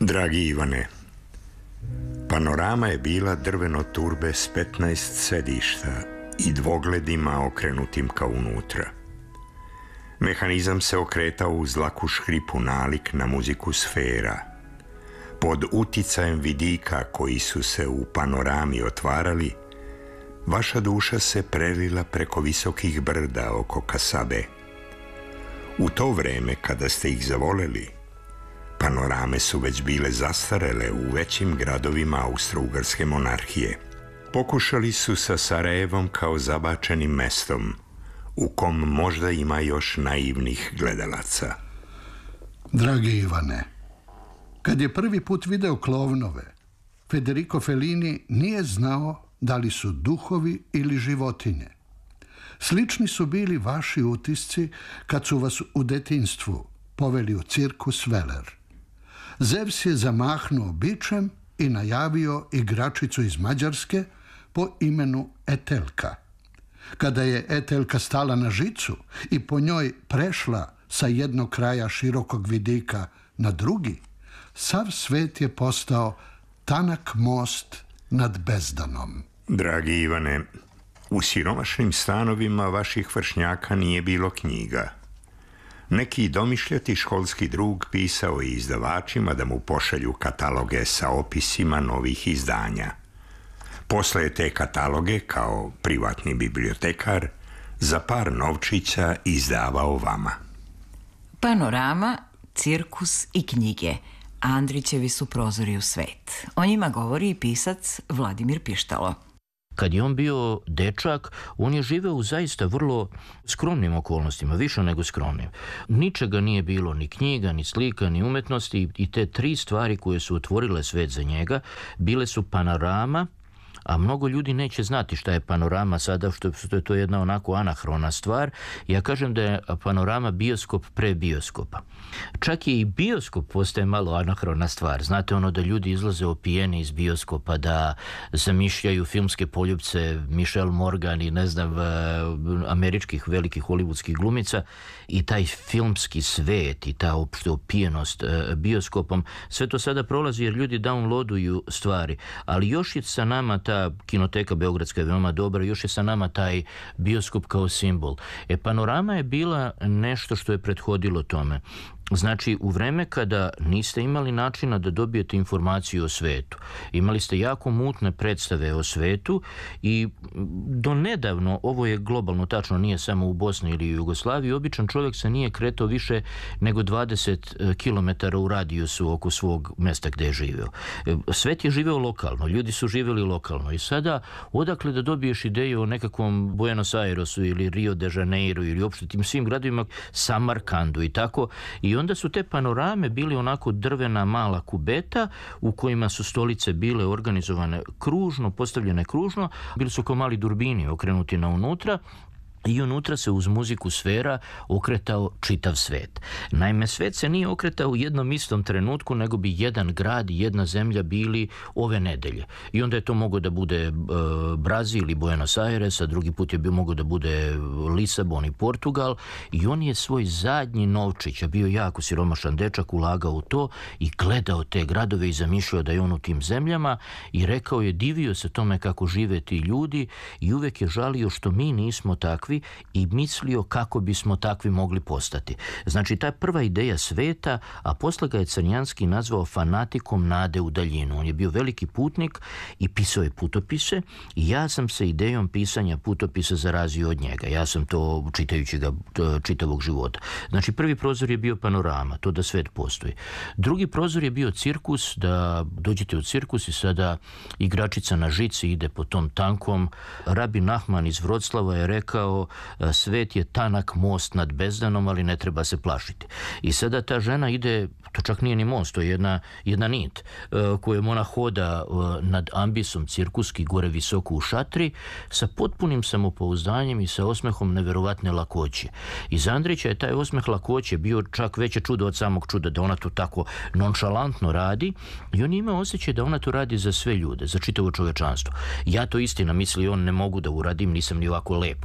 Dragi Ivane, panorama je bila drveno turbe s 15 sedišta i dvogledima okrenutim ka unutra. Mehanizam se okretao uz laku škripu nalik na muziku sfera. Pod uticajem vidika koji su se u panorami otvarali, vaša duša se prelila preko visokih brda oko Kasabe. U to vreme, kada ste ih zavoleli, panorame su već bile zastarele u većim gradovima Austro-Ugarske monarhije. Pokušali su sa Sarajevom kao zabačenim mestom, u kom možda ima još naivnih gledalaca. Dragi Ivane, kad je prvi put video klovnove, Federico Fellini nije znao da li su duhovi ili životinje. Slični su bili vaši utisci kad su vas u detinjstvu poveli u cirkus Veler. Zevs je zamahnuo bičem i najavio igračicu iz Mađarske po imenu Etelka. Kada je Etelka stala na žicu i po njoj prešla sa jednog kraja širokog vidika na drugi, sav svet je postao tanak most nad bezdanom. Dragi Ivane, u siromašnim stanovima vaših vršnjaka nije bilo knjiga. Neki domišljati školski drug pisao je izdavačima da mu pošalju kataloge sa opisima novih izdanja. Posle je te kataloge, kao privatni bibliotekar, za par novčića izdavao vama. Panorama, cirkus i knjige. Andrićevi su prozori u svet. O njima govori i pisac Vladimir Pištalo. Kad je on bio dečak, on je živeo u zaista vrlo skromnim okolnostima, više nego skromnim. Ničega nije bilo, ni knjiga, ni slika, ni umetnosti, i te tri stvari koje su otvorile svet za njega bile su panorama, a mnogo ljudi neće znati šta je panorama sada, što je to jedna onako anahrona stvar. Ja kažem da je panorama bioskop pre bioskopa. Čak i bioskop postaje malo anahrona stvar. Znate, ono da ljudi izlaze opijeni iz bioskopa, da zamišljaju filmske poljupce Michelle Morgan i ne znam, američkih velikih hollywoodskih glumica, i taj filmski svet i ta opšte opijenost bioskopom, sve to sada prolazi jer ljudi downloaduju stvari. Ali još je sa nama ta kinoteka beogradska je veoma dobra, još je sa nama taj bioskop kao simbol. Panorama je bila nešto što je prethodilo tome. Znači, u vreme kada niste imali načina da dobijete informaciju o svetu, imali ste jako mutne predstave o svetu i do nedavno, ovo je globalno tačno, nije samo u Bosni ili u Jugoslaviji, običan čovjek se nije kretao više nego 20 km u radijusu oko svog mesta gde je živeo. Svet je živeo lokalno, ljudi su živjeli lokalno i sada odakle da dobiješ ideju o nekakvom Buenos Airesu ili Rio de Janeiro ili uopšte tim svim gradovima, Samarkandu i tako, i onda su te panorame bili onako drvena mala kubeta u kojima su stolice bile organizovane kružno, postavljene kružno, bili su kao mali durbini okrenuti na unutra. I unutra se uz muziku sfera okretao čitav svet. Naime, svet se nije okretao u jednom istom trenutku, nego bi jedan grad i jedna zemlja bili ove nedelje. I onda je to moglo da bude Brazil i Buenos Aires, a drugi put je moglo da bude Lisabon i Portugal. I on je svoj zadnji novčić, a bio jako siromašan dečak, ulagao u to i gledao te gradove i zamišljao da je on u tim zemljama i rekao je, divio se tome kako žive ti ljudi i uvek je žalio što mi nismo takvi i mislio kako bismo takvi mogli postati. Znači, ta prva ideja sveta, a posle ga je Crnjanski nazvao fanatikom nade u daljinu. On je bio veliki putnik i pisao je putopise i ja sam se idejom pisanja putopisa zarazio od njega. Ja sam to čitajući ga čitavog života. Znači, prvi prozor je bio panorama, to da svet postoji. Drugi prozor je bio cirkus, da dođete u cirkus i sada igračica na žici ide po tom tankom. Rabin Nachman iz Vroclava je rekao, svet je tanak most nad bezdanom, ali ne treba se plašiti. I sada ta žena ide, to čak nije ni most, to je jedna nit kojom ona hoda nad ambisom cirkuski gore visoko u šatri sa potpunim samopouzdanjem i sa osmehom neverovatne lakoće. I za Andrića je taj osmeh lakoće bio čak veće čudo od samog čuda, da ona to tako nonšalantno radi i on ima osjećaj da ona to radi za sve ljude, za čitavo čovečanstvo. Ja to istina misli, on ne mogu da uradim, nisam ni ovako lep kao što je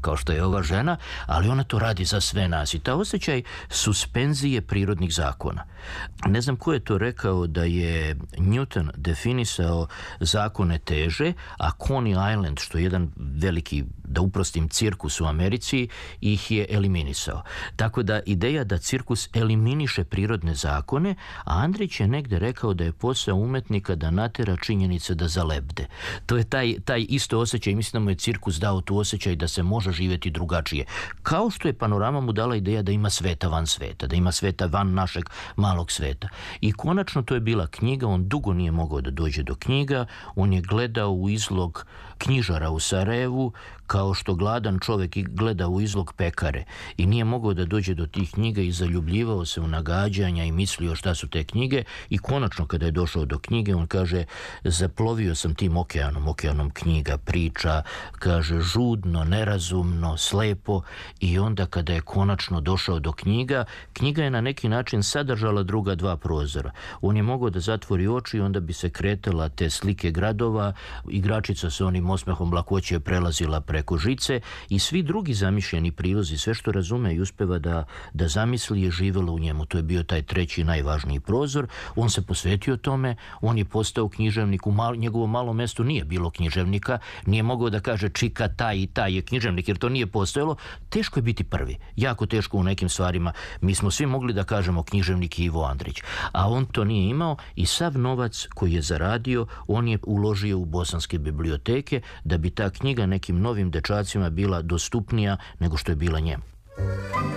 ova žena, ali ona to radi za sve nas. I ta osjećaj suspenzije prirodnih zakona. Ne znam ko je to rekao da je Newton definisao zakone teže, a Coney Island, što je jedan veliki, da uprostim, cirkus u Americi, ih je eliminisao. Tako da ideja da cirkus eliminiše prirodne zakone, a Andrić je negde rekao da je posao umetnika da natera činjenice da zalebde. To je taj isto osjećaj, mislim da mu je cirkus dao tu osjećaj da se može živjeti drugačije. Kao što je Panorama mu dala ideja da ima sveta van sveta, da ima sveta van našeg malog sveta. I konačno to je bila knjiga, on dugo nije mogao da dođe do knjiga, on je gledao u izlog knjižara u Sarajevu, kao što gladan čovjek gleda u izlog pekare i nije mogao da dođe do tih knjiga i zaljubljivao se u nagađanja i mislio šta su te knjige i konačno kada je došao do knjige on kaže zaplovio sam tim okeanom knjiga, priča, kaže žudno, nerazumno, slepo i onda kada je konačno došao do knjiga je na neki način sadržala druga dva prozora. On je mogao da zatvori oči i onda bi se kretala te slike gradova, igračica sa onim osmehom lakoće prelazila preko žice i svi drugi zamišljeni prilozi, sve što razume i uspeva da zamisli je živelo u njemu. To je bio taj treći najvažniji prozor. On se posvetio tome, on je postao književnik. U njegovom malom mestu nije bilo književnika, nije mogao da kaže čika taj i taj je književnik, jer to nije postojalo. Teško je biti prvi, jako teško u nekim stvarima. Mi smo svi mogli da kažemo književnik Ivo Andrić, a on to nije imao i sav novac koji je zaradio, on je uložio u bosanske biblioteke da bi ta knjiga nekim novim dečacima bila dostupnija nego što je bila njemu.